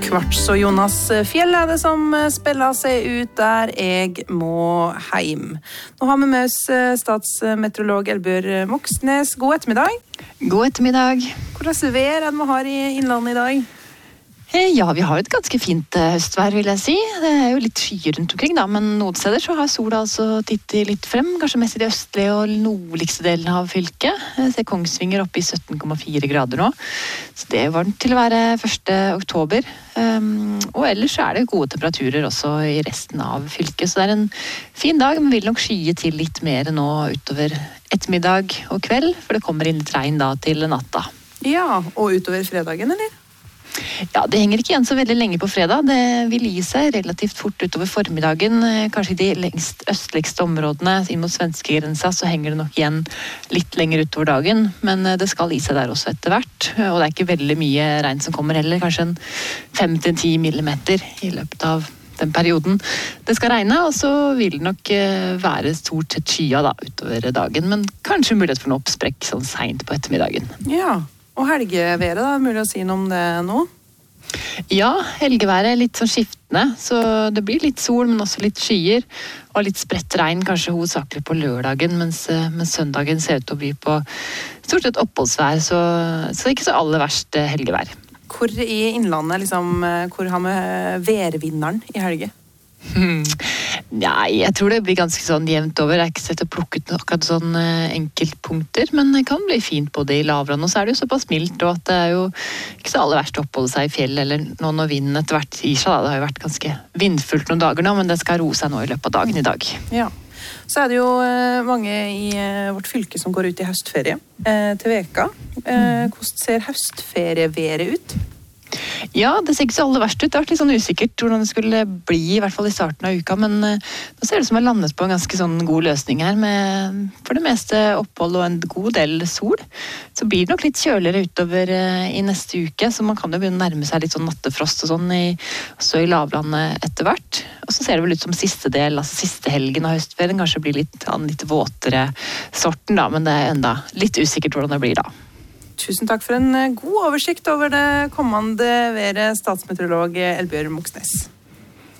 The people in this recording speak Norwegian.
Kvarts og Jonas Fjell det som spiller seg ut der jeg må heim. Nå har vi med oss statsmeteorolog Elbjørg Moxnes. God ettermiddag. God ettermiddag. Hvordan vær det vi har i Innlandet i dag? Ja, vi har et ganske fint høstvær, vil jeg si. Det jo litt skyer rundt omkring, da, men noen steder så har sola altså tittet litt frem, kanskje mest i de østlige og nordligste delene av fylket. Jeg ser Kongsvinger oppe i 17,4 grader nå, så det var til å være 1. oktober. Og ellers så det gode temperaturer også i resten av fylket, så det en fin dag, men vil nok skye til litt mer nå utover ettermiddag og kveld, for det kommer inn litt regn da til natta. Ja, og utover fredagen, eller? Ja, det henger ikke igjen så veldig lenge på fredag. Det vil gi seg relativt fort utover formiddagen. Kanskje i de lengst østligste områdene inn mot svenskegrensa så henger det nok igjen litt lenger utover dagen. Men det skal gi seg der også etter hvert. Og det ikke veldig mye regn som kommer heller. Kanskje en 5-10 millimeter i løpet av den perioden det skal regne. Og så vil det nok være stort sett skya da, utover dagen. Men kanskje mulighet for en oppsprekk sånn sent på ettermiddagen. Ja. Og helgeværet da, mulig å si noe om det nå? Ja, helgeværet litt sånn skiftende, så det blir litt sol, men også litt skyer, og litt spredt regn, kanskje hovedsakelig på lørdagen, mens søndagen ser ut til å bli på stort sett oppholdsvær, så ikke så aller verst helgevær. Hvor i Innlandet, liksom, hvor har vi værvinneren i helge? Nei, jeg tror det blir ganske sånn jevnt over. Jeg har ikke sett å plukke ut akkurat sånn enkeltpunkter, men det kan bli fint både i lavland, og så det jo såpass mildt, og at det jo ikke så aller verst å oppholde seg i fjell, eller nå når vinden etter hvert gir seg da. Det har jo vært ganske vindfullt noen dager nå, men det skal roe seg nå i løpet av dagen i dag. Ja, så det jo mange i vårt fylke som går ut i høstferie til veka. Hvordan ser høstferieværet ut? Ja, det ser ikke så aller verst ut. Det har vært litt sånn usikkert hvordan det skulle bli, i hvert fall i starten av uka, men nå ser det som landet på en ganske sånn god løsning her, med for det meste opphold og en god del sol. Så blir det nok litt kjøligere utover i neste uke, så man kan jo begynne å nærme seg litt sånn nattefrost og sånn, også i lavlandet etter hvert. Og så ser det vel ut som siste del, altså siste helgen av høstferien, kanskje blir litt våtere sorten da, men det enda litt usikkert hvordan det blir da. Tusen takk for en god oversikt over det kommende været, statsmeteorolog Elbjørg Moxnes.